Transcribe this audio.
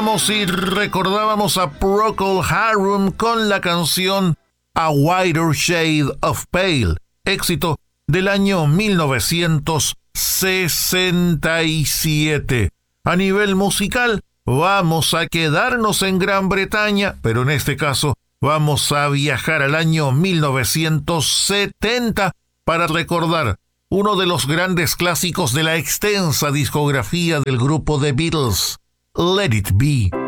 escuchábamos y recordábamos a Procol Harum con la canción A Whiter Shade of Pale, éxito del año 1967. A nivel musical, vamos a quedarnos en Gran Bretaña, pero en este caso vamos a viajar al año 1970 para recordar uno de los grandes clásicos de la extensa discografía del grupo The Beatles, Let It Be.